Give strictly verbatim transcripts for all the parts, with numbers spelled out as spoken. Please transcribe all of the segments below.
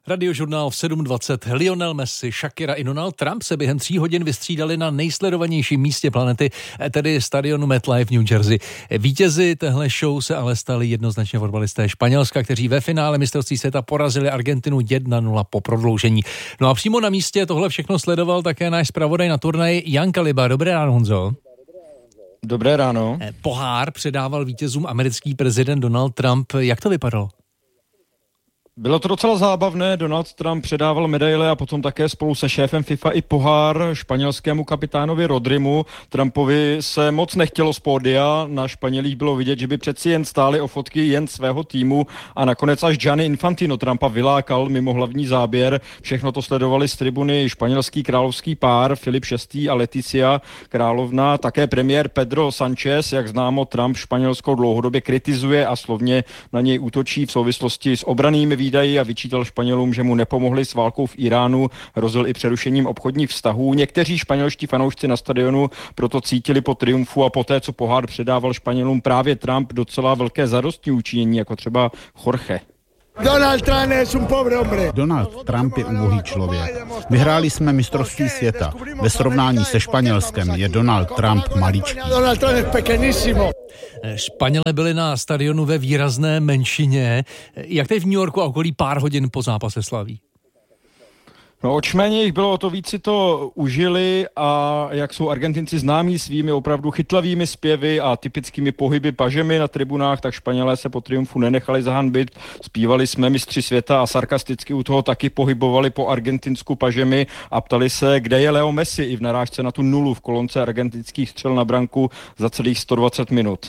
Radiožurnál v sedm dvacet. Lionel Messi, Shakira i Donald Trump se během tří hodin vystřídali na nejsledovanějším místě planety, tedy stadionu MetLife v New Jersey. Vítězi téhle show se ale stali jednoznačně fotbalisté Španělska, kteří ve finále mistrovství světa porazili Argentinu jedna nula po prodloužení. No a přímo na místě tohle všechno sledoval také náš zpravodaj na turnaji Jan Kaliba. Dobré ráno, Honzo. Dobré ráno. Pohár předával vítězům americký prezident Donald Trump. Jak to vypadalo? Bylo to docela zábavné, Donald Trump předával medaile a potom také spolu se šéfem FIFA i pohár španělskému kapitánovi Rodrimu. Trumpovi se moc nechtělo z pódia, na Španělích bylo vidět, že by přeci jen stáli o fotky jen svého týmu a nakonec až Gianni Infantino Trumpa vylákal mimo hlavní záběr. Všechno to sledovali z tribuny španělský královský pár Filip šestý a Leticia královna, také premiér Pedro Sánchez. Jak známo, Trump Španělsko dlouhodobě kritizuje a slovně na něj útočí v souvislosti s obrannými výdaji a vyčítal Španělům, že mu nepomohli s válkou v Iránu, hrozil i přerušením obchodních vztahů. Někteří španělští fanoušci na stadionu proto cítili po triumfu a poté, co pohár předával Španělům právě Trump, docela velké zadostní učinění, jako třeba Jorge. Donald Trump je un pobre hombre. Donald Trump je ubohý člověk. Vyhráli jsme mistrovství světa. Ve srovnání se Španělskem je Donald Trump maličký. Donald Trump je pequeñísimo. Španělé byli na stadionu ve výrazné menšině. Jak teď v New Yorku a okolí pár hodin po zápase slaví? No, očméně jich bylo o to víc si to užili a jak jsou Argentinci známí svými opravdu chytlavými zpěvy a typickými pohyby pažemi na tribunách, tak Španělé se po triumfu nenechali zahanbit. Zpívali jsme mistři světa a sarkasticky u toho taky pohybovali po argentinsku pažemi a ptali se, kde je Leo Messi i v narážce na tu nulu v kolonce argentinských střel na branku za celých sto dvacet minut.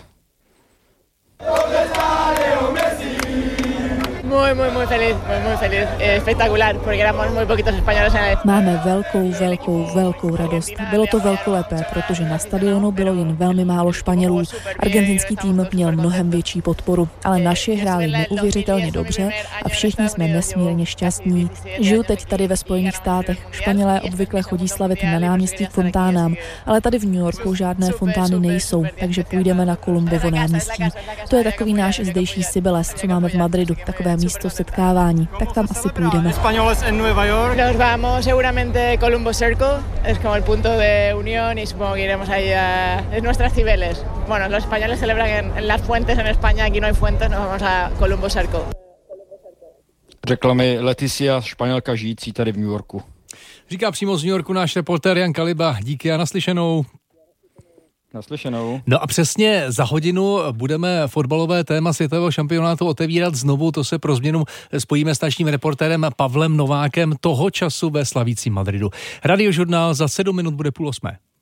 Muy, muy, muy feliz, muy, muy feliz. Espectacular, porque éramos muy poquitos españoles en el... Máme velkou, velkou, velkou radost. Bylo to velkolepé, protože na stadionu bylo jen velmi málo Španělů. Argentinský tým měl mnohem větší podporu, ale naši hráli neuvěřitelně dobře a všichni jsme nesmírně šťastní. Žiju teď tady ve Spojených státech. Španělé obvykle chodí slavit na náměstí k fontánám, ale tady v New Yorku žádné fontány nejsou, takže půjdeme na Columbovo náměstí. To je takový náš zdejší Cibeles, co máme v Madridu, takové místo setkávání, tak tam asi půjdeme. Nos vamos seguramente Columbo Circle, es como el punto de unión y supongo que iremos ahí a es nuestras Cibeles. Bueno, los españoles celebran en, en las fuentes en España, aquí no hay fuentes, nos vamos a Columbo Circle. Řekla mi Leticia, Španělka žijící tady v New Yorku. Říká přímo z New Yorku náš reportér Jan Kaliba. Díky a naslyšenou. Naslyšenou. No a přesně za hodinu budeme fotbalové téma světového šampionátu otevírat znovu. To se pro změnu spojíme s naším reportérem Pavlem Novákem, toho času ve slavícím Madridu. Radiožurnál za sedm minut bude půl osmé.